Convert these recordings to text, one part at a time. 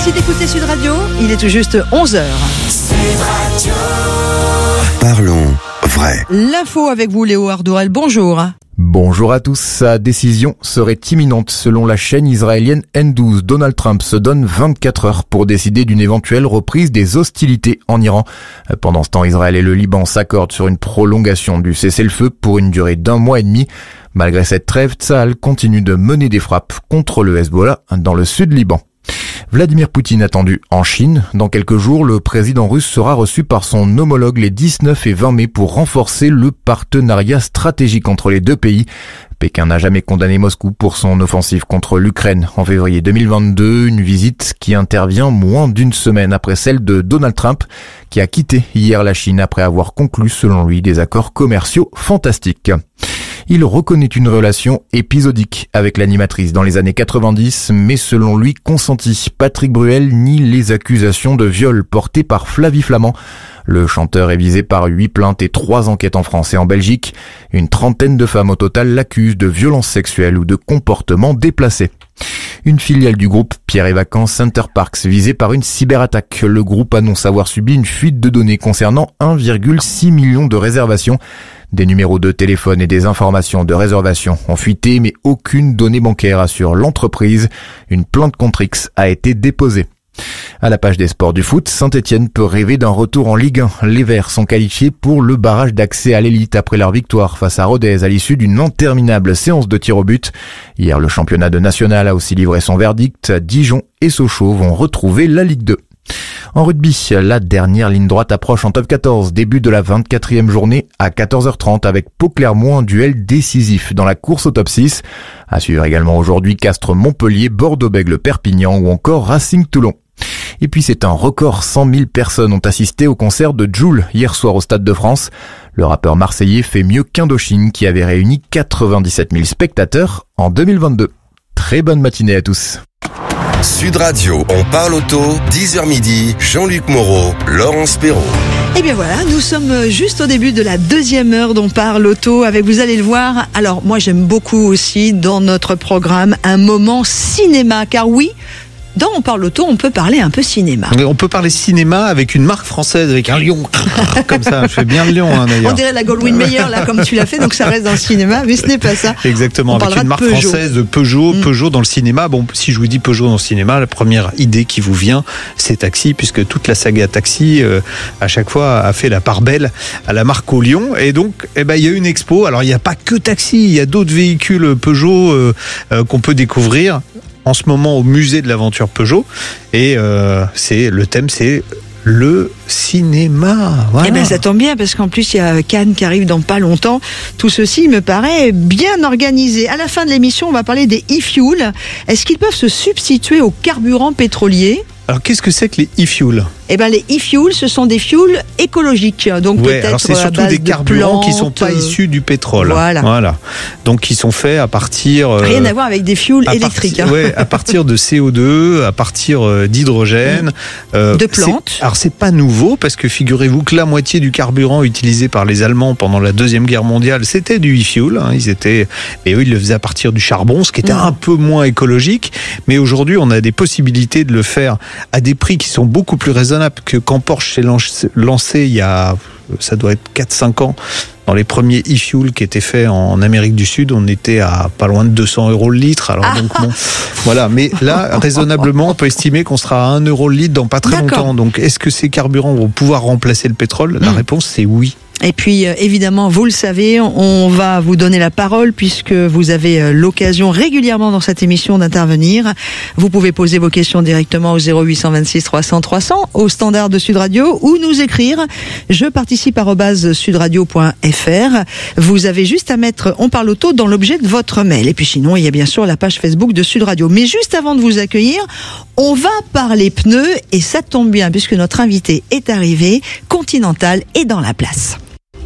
Merci d'écouter Sud Radio, il est tout juste 11h. Sud Radio. Parlons vrai. L'info avec vous Léo Ardorel, bonjour. Bonjour à tous. Sa décision serait imminente. Selon la chaîne israélienne N12, Donald Trump se donne 24 heures pour décider d'une éventuelle reprise des hostilités en Iran. Pendant ce temps, Israël et le Liban s'accordent sur une prolongation du cessez-le-feu pour une durée d'1 mois et demi. Malgré cette trêve, Tsahal continue de mener des frappes contre le Hezbollah dans le sud Liban. Vladimir Poutine attendu en Chine. Dans quelques jours, le président russe sera reçu par son homologue les 19 et 20 mai pour renforcer le partenariat stratégique entre les deux pays. Pékin n'a jamais condamné Moscou pour son offensive contre l'Ukraine en février 2022, une visite qui intervient moins d'une semaine après celle de Donald Trump, qui a quitté hier la Chine après avoir conclu, selon lui, des accords commerciaux fantastiques. Il reconnaît une relation épisodique avec l'animatrice dans les années 90, mais selon lui consentie. Patrick Bruel nie les accusations de viol portées par Flavie Flament. Le chanteur est visé par 8 plaintes et 3 enquêtes en France et en Belgique. Une trentaine de femmes au total l'accusent de violences sexuelles ou de comportements déplacés. Une filiale du groupe Pierre et Vacances Center Parcs visée par une cyberattaque. Le groupe annonce avoir subi une fuite de données concernant 1,6 million de réservations. Des numéros de téléphone et des informations de réservation ont fuité, mais aucune donnée bancaire assure l'entreprise. Une plainte contre X a été déposée. À la page des sports du foot, Saint-Etienne peut rêver d'un retour en Ligue 1. Les Verts sont qualifiés pour le barrage d'accès à l'élite après leur victoire face à Rodez à l'issue d'une interminable séance de tir au but. Hier, le championnat de national a aussi livré son verdict. Dijon et Sochaux vont retrouver la Ligue 2. En rugby, la dernière ligne droite approche en top 14, début de la 24e journée à 14h30 avec Pau-Clermont, un duel décisif dans la course au top 6. À suivre également aujourd'hui Castres-Montpellier, Bordeaux-Bègles-Perpignan ou encore Racing-Toulon. Et puis c'est un record, 100 000 personnes ont assisté au concert de Jul hier soir au Stade de France. Le rappeur marseillais fait mieux qu'Indochine qui avait réuni 97 000 spectateurs en 2022. Très bonne matinée à tous. Sud Radio, on parle auto, 10h midi, Jean-Luc Moreau, Laurence Perrault. Et bien voilà, nous sommes juste au début de la deuxième heure d'On parle auto avec, vous allez le voir, alors moi j'aime beaucoup aussi dans notre programme un moment cinéma, car oui, dans On parle auto, on peut parler un peu cinéma. On peut parler cinéma avec une marque française, avec un lion, comme ça. Je fais bien le lion, d'ailleurs. On dirait la Goldwyn Mayer, là, comme tu l'as fait, donc ça reste dans le cinéma, mais ce n'est pas ça. Exactement, avec une marque française de Peugeot, Peugeot dans le cinéma. Bon, si je vous dis Peugeot dans le cinéma, la première idée qui vous vient, c'est Taxi, puisque toute la saga Taxi, à chaque fois, a fait la part belle à la marque au lion. Et donc, il y a une expo. Alors, il n'y a pas que Taxi, il y a d'autres véhicules Peugeot qu'on peut découvrir en ce moment au musée de l'aventure Peugeot, et le thème c'est le cinéma. Voilà. Eh ben ça tombe bien parce qu'en plus il y a Cannes qui arrive dans pas longtemps. Tout ceci me paraît bien organisé. À la fin de l'émission, on va parler des e-fuels. Est-ce qu'ils peuvent se substituer aux carburants pétroliers ? Alors qu'est-ce que c'est que les e-fuels ? Eh ben les e-fuels, ce sont des fuels écologiques. Donc peut-être alors c'est surtout des carburants qui sont pas issus du pétrole. Voilà. Donc qui sont faits à partir rien à voir avec des fuels électriques. À partir de CO2, à partir d'hydrogène, de plantes. Alors c'est pas nouveau parce que figurez-vous que la moitié du carburant utilisé par les Allemands pendant la Deuxième Guerre mondiale, c'était du e-fuel. Et eux ils le faisaient à partir du charbon, ce qui était un peu moins écologique. Mais aujourd'hui, on a des possibilités de le faire à des prix qui sont beaucoup plus raisonnables que quand Porsche s'est lancé il y a, ça doit être 4-5 ans, dans les premiers e-fuels qui étaient faits en Amérique du Sud, on était à pas loin de 200 € le litre. Alors donc voilà. Mais là, raisonnablement, on peut estimer qu'on sera à 1 € le litre dans pas très longtemps. Donc, est-ce que ces carburants vont pouvoir remplacer le pétrole ? La réponse, c'est oui. Et puis, évidemment, vous le savez, on va vous donner la parole puisque vous avez l'occasion régulièrement dans cette émission d'intervenir. Vous pouvez poser vos questions directement au 0826 300 300 au standard de Sud Radio ou nous écrire je participe @sudradio.fr. Vous avez juste à mettre On parle auto dans l'objet de votre mail. Et puis sinon, il y a bien sûr la page Facebook de Sud Radio. Mais juste avant de vous accueillir, on va parler pneus et ça tombe bien puisque notre invité est arrivé. Continental est dans la place.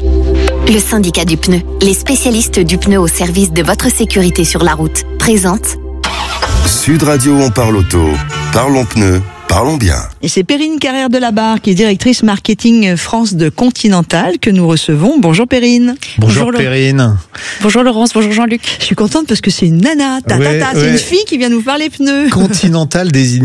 Le syndicat du pneu, les spécialistes du pneu au service de votre sécurité sur la route, présente Sud Radio, on parle auto, parlons pneus, parlons bien. Et c'est Perrine Carrère de la Barre qui est directrice marketing France de Continental que nous recevons. Bonjour Perrine. Bonjour Perrine. Bonjour Laurence, bonjour Jean-Luc. Je suis contente parce que c'est une nana, c'est une fille qui vient nous parler pneus. Continental désigne